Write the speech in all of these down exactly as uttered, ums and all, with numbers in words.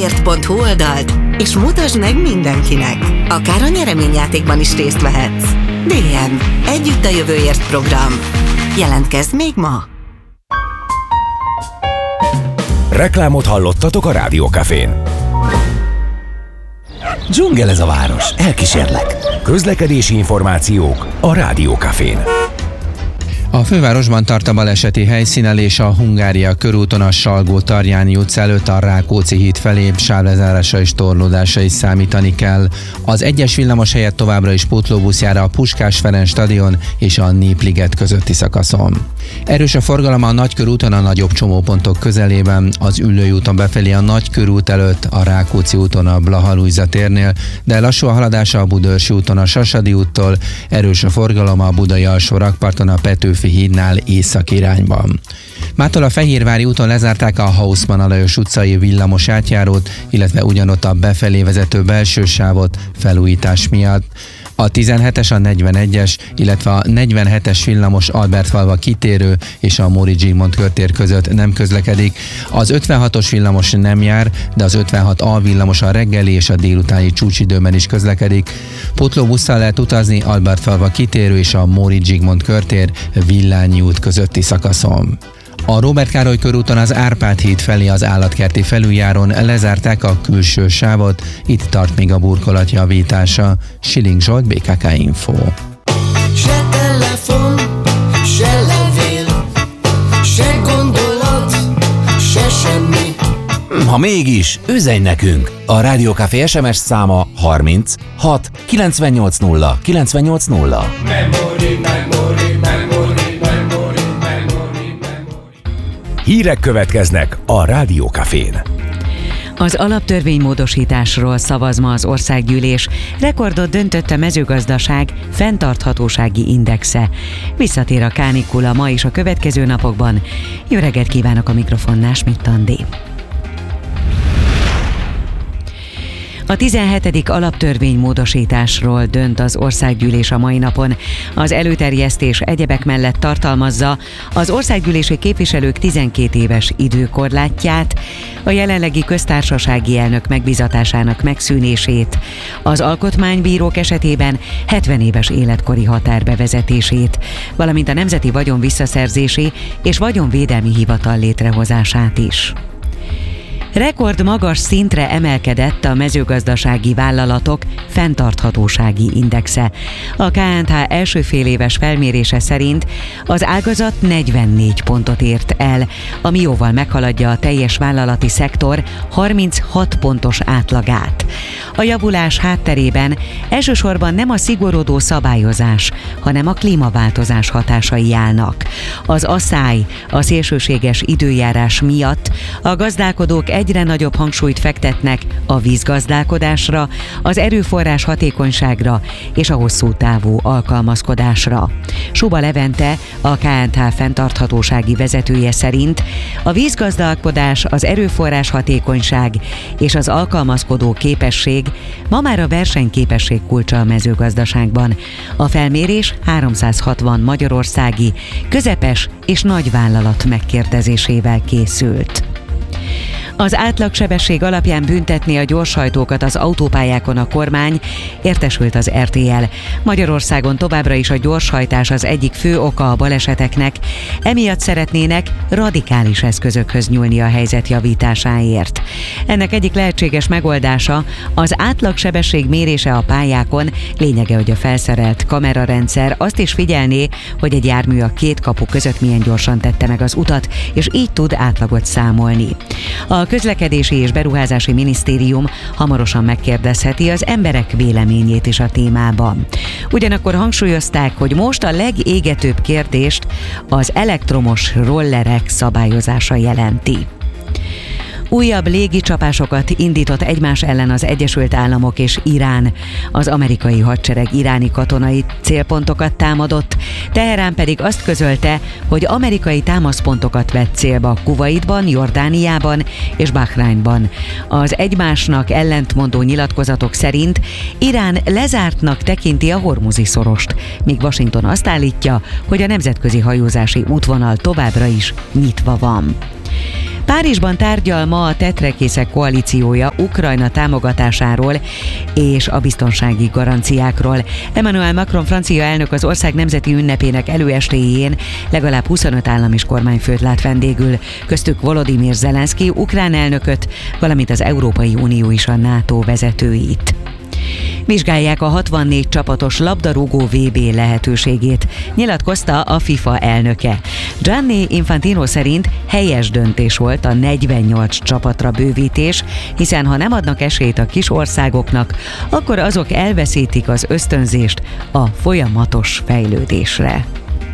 jövőért pont hu oldalt, és mutasd meg mindenkinek. Akár a nyereményjátékban is részt vehetsz. dé em. Együtt a jövőért program. Jelentkezz még ma! Reklámot hallottatok a Rádió Cafén. Dzsungel ez a város, elkísérlek. Közlekedési információk a Rádió Cafén. A fővárosban tart a baleseti helyszínelés a Hungária körúton a Salgó-Tarjáni utca előtt a Rákóczi híd felé sávlezárása és torlódása is számítani kell. Az egyes villamos helyett továbbra is pótlóbusz jár a Puskás Ferenc stadion és a Népliget közötti szakaszon. Erős a forgalom a Nagykörúton a nagyobb csomópontok közelében, az Üllői úton befelé a Nagykörút előtt, a Rákóczi úton a Blaha-Lujza térnél, de lassú a haladása a Budaörsi úton a Sasadi úttól, erős a forgalom a Budai alsó rakparton a Petőfi hídnál észak irányban. Mától a Fehérvári úton lezárták a Hausmann Alajos utcai villamos átjárót, illetve ugyanott a befelé vezető belső sávot felújítás miatt. A tizenhetes, a negyvenegyes, illetve a negyvenhetes villamos Albertfalva kitérő és a Móricz Zsigmond körtér között nem közlekedik. Az ötvenhatos villamos nem jár, de az ötvenhat A villamos a reggeli és a délutáni csúcsidőben is közlekedik. Pótlóbusszal lehet utazni Albertfalva kitérő és a Móricz Zsigmond körtér Villányi út közötti szakaszon. A Róbert Károly körúton az Árpád híd felé az állatkerti felüljáron lezárták a külső sávot, itt tart még a burkolat javítása. Siling Zsolt, bé ká ká Info. Se telefon, se levél, se gondolat, se semmi. Ha mégis, üzenj nekünk! A Rádió Café es em es száma harminc hat kilencvennyolc nulla kilencvennyolc nulla. Memory, memory, memory. Hírek következnek a Rádió Cafén. Az alaptörvénymódosításról szavaz ma az országgyűlés. Rekordot döntött a mezőgazdaság fenntarthatósági indexe. Visszatér a kánikula ma és a következő napokban. Jó reggelt kívánok, a mikrofonnál Schmidt Andi. A tizenhetedik alaptörvénymódosításról dönt az országgyűlés a mai napon. Az előterjesztés egyebek mellett tartalmazza az országgyűlési képviselők tizenkét éves időkorlátját, a jelenlegi köztársasági elnök megbízatásának megszűnését, az alkotmánybírók esetében hetven éves életkori határ bevezetését, valamint a Nemzeti Vagyon Visszaszerzési és Vagyonvédelmi Hivatal létrehozását is. Rekord magas szintre emelkedett a mezőgazdasági vállalatok fenntarthatósági indexe. A ká en há első féléves felmérése szerint az ágazat negyvennégy pontot ért el, ami jóval meghaladja a teljes vállalati szektor harminchat pontos átlagát. A javulás hátterében elsősorban nem a szigorodó szabályozás, hanem a klímaváltozás hatásai állnak. Az asszály, a szélsőséges időjárás miatt a gazdálkodók egyre nagyobb hangsúlyt fektetnek a vízgazdálkodásra, az erőforrás hatékonyságra és a hosszú távú alkalmazkodásra. Suba Levente, a ká en há fenntarthatósági vezetője szerint a vízgazdálkodás, az erőforrás hatékonyság és az alkalmazkodó képesség ma már a versenyképesség kulcsa a mezőgazdaságban. A felmérés háromszázhatvan magyarországi, közepes és nagy vállalat megkérdezésével készült. Az átlagsebesség alapján büntetni a gyorshajtókat az autópályákon a kormány, értesült az er té el. Magyarországon továbbra is a gyorshajtás az egyik fő oka a baleseteknek, emiatt szeretnének radikális eszközökhöz nyúlni a helyzet javításáért. Ennek egyik lehetséges megoldása az átlagsebesség mérése a pályákon, lényege, hogy a felszerelt kamerarendszer azt is figyelné, hogy egy jármű a két kapu között milyen gyorsan tette meg az utat, és így tud átlagot számolni. A Közlekedési és Beruházási Minisztérium hamarosan megkérdezheti az emberek véleményét is a témában. Ugyanakkor hangsúlyozták, hogy most a legégetőbb kérdést az elektromos rollerek szabályozása jelenti. Újabb légicsapásokat indított egymás ellen az Egyesült Államok és Irán. Az amerikai hadsereg iráni katonai célpontokat támadott, Teherán pedig azt közölte, hogy amerikai támaszpontokat vett célba Kuvaitban, Jordániában és Bahreinban. Az egymásnak ellentmondó nyilatkozatok szerint Irán lezártnak tekinti a Hormuzi szorost, míg Washington azt állítja, hogy a nemzetközi hajózási útvonal továbbra is nyitva van. Párizsban tárgyal ma a tetrekészek koalíciója Ukrajna támogatásáról és a biztonsági garanciákról. Emmanuel Macron francia elnök az ország nemzeti ünnepének előestéjén legalább huszonöt állam és kormányfőt lát vendégül, köztük Volodymyr Zelenszky ukrán elnököt, valamint az Európai Unió és a NATO vezetőit. Vizsgálják a hatvannégy csapatos labdarúgó vé bé lehetőségét, nyilatkozta a FIFA elnöke. Gianni Infantino szerint helyes döntés volt a negyvennyolc csapatra bővítés, hiszen ha nem adnak esélyt a kis országoknak, akkor azok elveszítik az ösztönzést a folyamatos fejlődésre.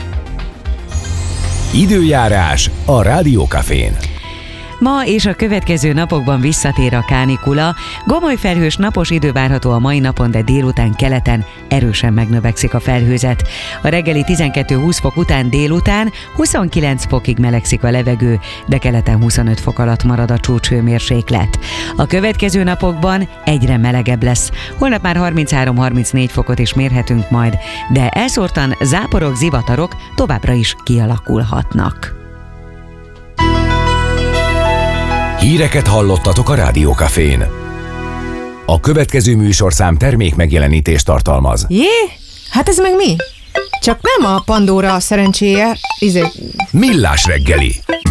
Időjárás a Rádió Cafén. Ma és a következő napokban visszatér a kánikula. Gomoly felhős napos idő várható a mai napon, de délután keleten erősen megnövekszik a felhőzet. A reggeli tizenkettő-húsz fok után délután huszonkilenc fokig melegszik a levegő, de keleten huszonöt fok alatt marad a csúcshőmérséklet. A következő napokban egyre melegebb lesz. Holnap már harminchárom-harmincnégy fokot is mérhetünk majd, de elszórtan záporok, zivatarok továbbra is kialakulhatnak. Híreket hallottatok a Rádió Cafén. A következő műsorszám termék megjelenítést tartalmaz. Jé? Hát ez meg mi? Csak nem a Pandora a szerencséje, izé... Millás reggeli.